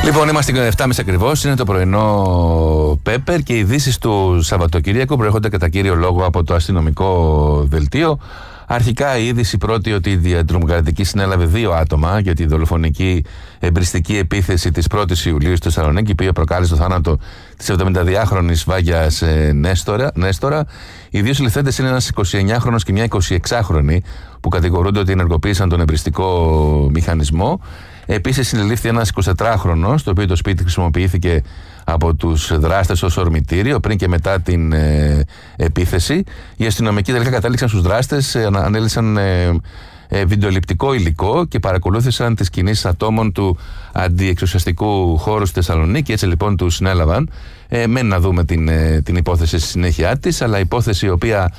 Λοιπόν, είμαστε 7.30 ακριβώς. Είναι το πρωινό Πέπερ και οι ειδήσεις του Σαββατοκύριακου προέρχονται κατά κύριο λόγο από το αστυνομικό δελτίο. Αρχικά η είδηση πρώτη ότι η διατρομοκρατική συνέλαβε 2 άτομα για τη δολοφονική εμπριστική επίθεση της 1ης Ιουλίου στη Θεσσαλονίκη, η οποία προκάλεσε το θάνατο της 72χρονης Βάγιας Νέστορα. Οι δύο συλληφθέντες είναι ένας 29χρονος και μια 26χρονη που κατηγορούνται ότι ενεργοποίησαν τον εμπριστικό μηχανισμό. Επίσης συνελήφθη ένας 24χρονος, το οποίο το σπίτι χρησιμοποιήθηκε από τους δράστες ως ορμητήριο πριν και μετά την επίθεση. Οι αστυνομικοί τελικά κατέληξαν στους δράστες, ανέλησαν βιντεοληπτικό υλικό και παρακολούθησαν τις κινήσεις ατόμων του αντιεξουσιαστικού χώρου στη Θεσσαλονίκη. Έτσι λοιπόν τους συνέλαβαν. Μένει να δούμε την υπόθεση στη συνέχεια της, αλλά υπόθεση η οποία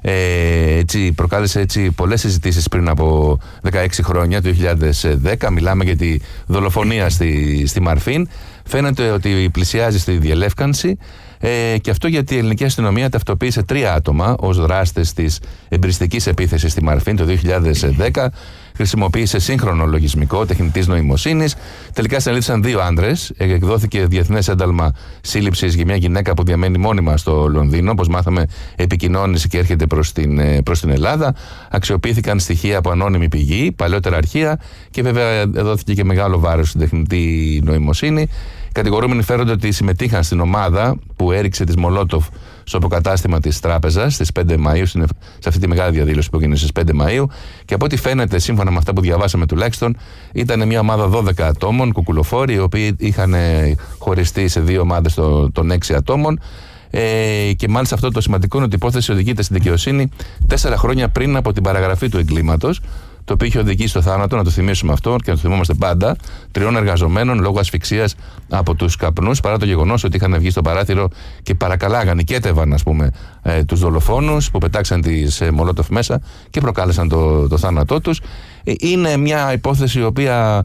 προκάλεσε πολλές συζητήσεις πριν από 16 χρόνια, το 2010. Μιλάμε για τη δολοφονία στη Μαρφίν. Φαίνεται ότι πλησιάζει στη διελεύκανση, και αυτό γιατί η ελληνική αστυνομία ταυτοποίησε 3 άτομα ως δράστες της εμπριστικής επίθεσης στη Μαρφίν το 2010. Χρησιμοποίησε σύγχρονο λογισμικό τεχνητής νοημοσύνης. Τελικά συνελήφθησαν 2 άντρες. Εκδόθηκε διεθνές ένταλμα σύλληψης για μια γυναίκα που διαμένει μόνιμα στο Λονδίνο. Όπως μάθαμε, επικοινώνησε και έρχεται προς την Ελλάδα. Αξιοποιήθηκαν στοιχεία από ανώνυμη πηγή, παλαιότερα αρχεία, και βέβαια δόθηκε και μεγάλο βάρος στην τεχνητή νοημοσύνη. Οι κατηγορούμενοι φέρονται ότι συμμετείχαν στην ομάδα που έριξε τις Μολότοφ στο αποκατάστημα της τράπεζας στις 5 Μαΐου, σε αυτή τη μεγάλη διαδήλωση που έγινε στις 5 Μαΐου. Και από ό,τι φαίνεται, σύμφωνα με αυτά που διαβάσαμε τουλάχιστον, ήταν μια ομάδα 12 ατόμων, κουκουλοφόροι, οι οποίοι είχαν χωριστεί σε 2 ομάδες των 6 ατόμων. Και μάλιστα αυτό το σημαντικό είναι ότι η υπόθεση οδηγείται στην δικαιοσύνη 4 χρόνια πριν από την παραγραφή του εγκλήματος, το οποίο είχε οδηγήσει στο θάνατο, να το θυμίσουμε αυτό και να το θυμόμαστε πάντα, 3 εργαζομένων λόγω ασφυξίας από τους καπνούς, παρά το γεγονός ότι είχαν βγει στο παράθυρο και παρακαλάγαν, νικέτευαν τους δολοφόνους που πετάξαν τις Μολότοφ μέσα και προκάλεσαν το θάνατό τους. Είναι μια υπόθεση η οποία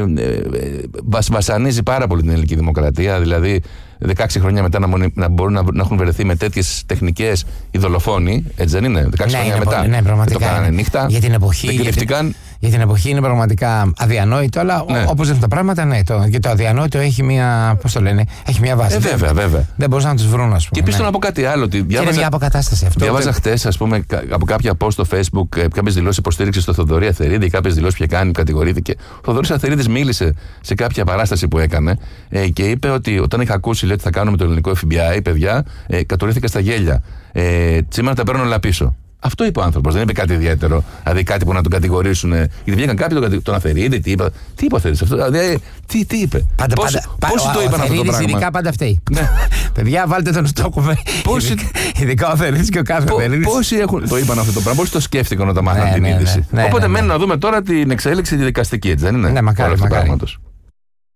βασανίζει πάρα πολύ την ελληνική δημοκρατία. Δηλαδή 16 χρόνια μετά να μπορούν να έχουν βρεθεί με τέτοιες τεχνικές οι δολοφόνοι, έτσι δεν είναι? 16 χρόνια μετά. Ναι, πραγματικά. Το κάνανε νύχτα. Για την εποχή. Για την εποχή είναι πραγματικά αδιανόητο, αλλά όπως είναι τα πράγματα, ναι. Και το αδιανόητο έχει μια. Πώς το λένε, έχει μια βάση. Βέβαια. Δεν μπορούσαν να τους βρουν, ας πούμε. Και επίσης να πω κάτι άλλο. Είναι μια αποκατάσταση αυτό. Διάβαζα χτες, ας πούμε, από κάποια post στο Facebook, κάποιες δηλώσεις υποστήριξης στο Θοδωρή Αθερίδη, κάποιες δηλώσεις που είχε κάνει, κατηγορήθηκε. Ο Θοδωρής Αθερίδης μίλησε σε κάποια παράσταση που έκανε και είπε ότι όταν είχα ακούσει, λέει, ότι θα κάνουμε το ελληνικό FBI, παιδιά, κατορρίθηκα στα γέλια. Σήμερα τα παίρνω όλα πίσω. Αυτό είπε ο άνθρωπος, δεν είπε κάτι ιδιαίτερο. Δηλαδή κάτι που να τον κατηγορήσουν. Γιατί βγήκαν κάποιοι τον Αθερίδη, τι είπε ο Αθερίδης αυτό? Δηλαδή, τι είπε? Πόσοι το είπαν αυτό το πράγμα? Ειδικά πάντα φταίει. Παιδιά, βάλτε τον στόχο. Ειδικά ο Αθερίδης και ο κάθε Αθερίδης. Πόσοι το είπαν αυτό το πράγμα, πόσοι το σκέφτηκαν όταν μάθαν την είδηση? Οπότε μένει να δούμε τώρα την εξέλιξη τη δικαστική, έτσι δεν είναι? Ναι, μακάρι.